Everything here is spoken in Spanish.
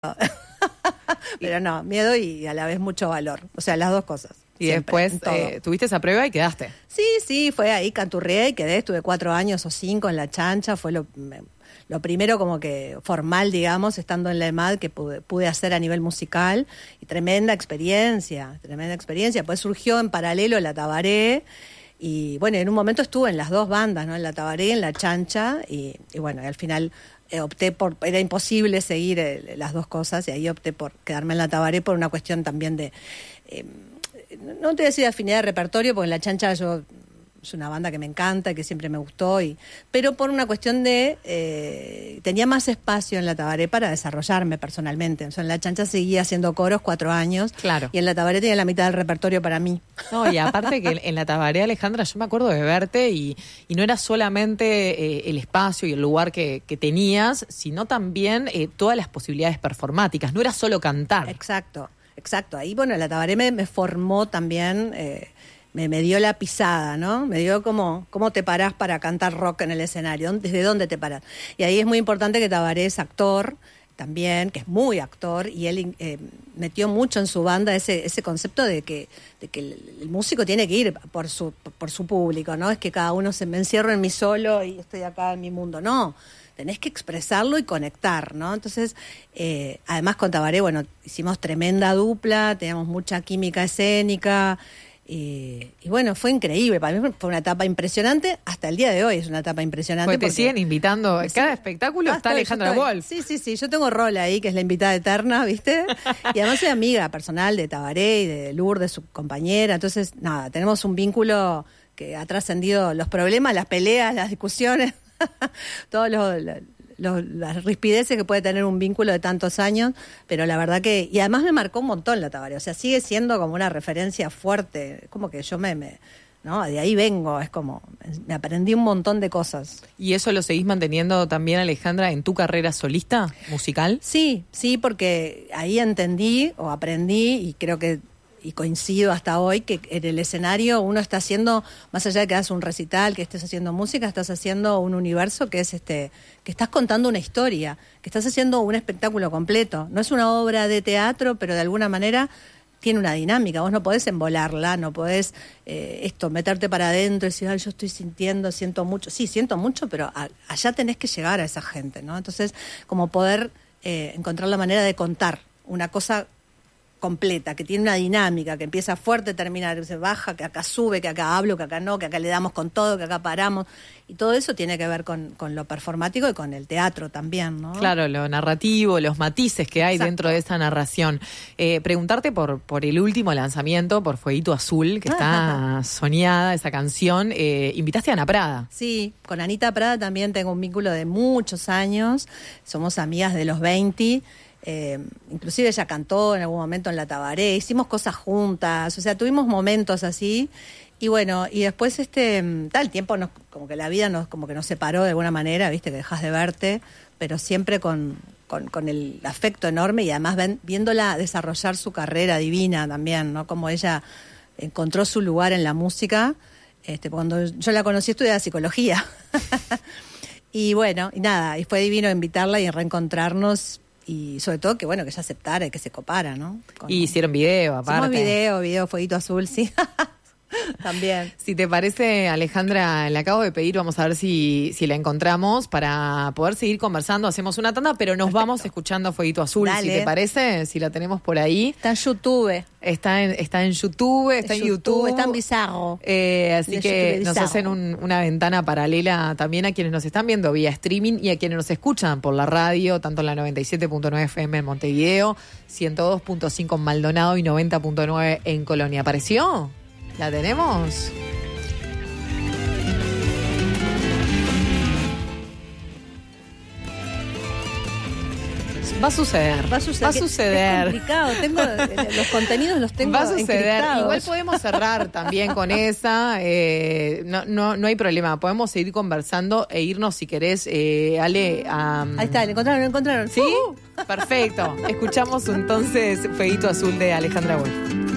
Pero no, miedo y a la vez mucho valor. O sea, las dos cosas. Y siempre, después tuviste esa prueba y quedaste. Sí, fue ahí, canturreé y quedé. Estuve 4 años o 5 en la chancha. Fue lo primero como que formal, digamos, estando en la EMAD que pude hacer a nivel musical. Y tremenda experiencia. Pues surgió en paralelo la Tabaré. Y bueno, en un momento estuve en las dos bandas, ¿no? En la Tabaré y en la chancha. Y bueno, y al final opté era imposible seguir las dos cosas. Y ahí opté por quedarme en la Tabaré por una cuestión también de... no te voy a decir afinidad de repertorio, porque en la chancha es una banda que me encanta y que siempre me gustó, pero por una cuestión de... tenía más espacio en la Tabaré para desarrollarme personalmente. O sea, en la chancha seguía haciendo coros 4 años. Claro. Y en la Tabaré tenía la mitad del repertorio para mí. No, y aparte que en la Tabaré, Alejandra, yo me acuerdo de verte y no era solamente el espacio y el lugar que tenías, sino también todas las posibilidades performáticas. No era solo cantar. Exacto. Ahí, bueno, la Tabaré me formó también... Me dio la pisada, ¿no? Me dio cómo te parás para cantar rock en el escenario, desde dónde te parás. Y ahí es muy importante que Tabaré es actor también, que es muy actor, y él metió mucho en su banda ese concepto de que el músico tiene que ir por su público, ¿no? Es que cada uno me encierro en mí solo y estoy acá en mi mundo. No, tenés que expresarlo y conectar, ¿no? Entonces, además con Tabaré, bueno, hicimos tremenda dupla, teníamos mucha química escénica. Y bueno, fue increíble. Para mí fue una etapa impresionante. Hasta el día de hoy es una etapa impresionante. Porque te siguen invitando. Cada espectáculo está Alejandra Wolf. Sí. Yo tengo rol ahí, que es la invitada eterna, ¿viste? Y además soy amiga personal de Tabaré y de Lourdes, su compañera. Entonces, nada, tenemos un vínculo que ha trascendido los problemas, las peleas, las discusiones, todos las rispideces que puede tener un vínculo de tantos años, pero la verdad que... Y además me marcó un montón la Tabaré, o sea, sigue siendo como una referencia fuerte, como que yo ¿no? De ahí vengo, es como... Me aprendí un montón de cosas. ¿Y eso lo seguís manteniendo también, Alejandra, en tu carrera solista musical? Sí, porque ahí entendí o aprendí y creo que... y coincido hasta hoy, que en el escenario uno está haciendo, más allá de que hagas un recital, que estés haciendo música, estás haciendo un universo que es que estás contando una historia, que estás haciendo un espectáculo completo. No es una obra de teatro, pero de alguna manera tiene una dinámica. Vos no podés embolarla, no podés meterte para adentro y decir, yo estoy siento mucho. Sí, siento mucho, pero allá tenés que llegar a esa gente, ¿no? Entonces, como poder encontrar la manera de contar una cosa completa, que tiene una dinámica, que empieza fuerte, termina, que se baja, que acá sube, que acá hablo, que acá no, que acá le damos con todo, que acá paramos. Y todo eso tiene que ver con lo performático y con el teatro también, ¿no? Claro, lo narrativo, los matices que hay dentro de esa narración. Preguntarte por el último lanzamiento, por Fueguito Azul, que está soñada esa canción. Invitaste a Ana Prada. Sí, con Anita Prada también tengo un vínculo de muchos años. Somos amigas de los 20. Inclusive ella cantó en algún momento en la Tabaré, hicimos cosas juntas, o sea, tuvimos momentos así, y bueno, y después el tiempo como que la vida nos separó de alguna manera, viste, que dejas de verte, pero siempre con el afecto enorme, y además viéndola desarrollar su carrera divina también, ¿no? Como ella encontró su lugar en la música. Cuando yo la conocí estudiaba psicología. Y bueno, y nada, y fue divino invitarla y reencontrarnos. Y sobre todo que ella aceptara y que se copara, ¿no? Y hicieron video, aparte. Hicimos video, Fueguito Azul, sí. También. Si te parece, Alejandra, le acabo de pedir, vamos a ver si la encontramos para poder seguir conversando. Hacemos una tanda, pero nos vamos escuchando Fueguito Azul. Dale. Si te parece, si la tenemos por ahí. Está en YouTube. Está en YouTube, está en YouTube. Está en Bizarro. Así que nos hacen una ventana paralela también a quienes nos están viendo vía streaming y a quienes nos escuchan por la radio, tanto en la 97.9 FM en Montevideo, 102.5 en Maldonado y 90.9 en Colonia. ¿Apareció? ¿La tenemos? Va a suceder. Es complicado. Los contenidos los tengo Va a suceder. encriptados. Igual podemos cerrar también con esa. No hay problema. Podemos seguir conversando e irnos, si querés, Ale, a... Ahí está, lo encontraron. ¿Sí? Perfecto. Escuchamos entonces Fueguito Azul de Alejandra Wolf.